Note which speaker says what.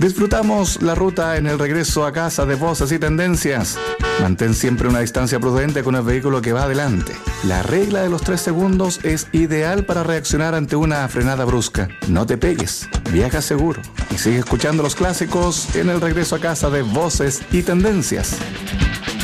Speaker 1: Disfrutamos la ruta en el regreso a casa de Voces y Tendencias. Mantén siempre una distancia prudente con el vehículo que va adelante. La regla de los 3 segundos es ideal para reaccionar ante una frenada brusca. No te pegues, viaja seguro y sigue escuchando los clásicos en el regreso a casa de Voces y Tendencias.